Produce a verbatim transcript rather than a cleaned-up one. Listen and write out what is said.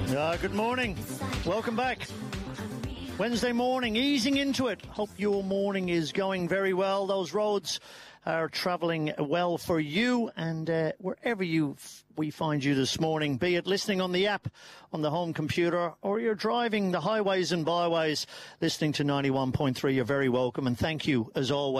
Uh, good morning. Welcome back. Wednesday morning, easing into it. Hope your morning is going very well. Those roads are travelling well for you, and uh, wherever you f- we find you this morning, be it listening on the app, on the home computer, or you're driving the highways and byways, listening to ninety-one point three, you're very welcome, and thank you as always.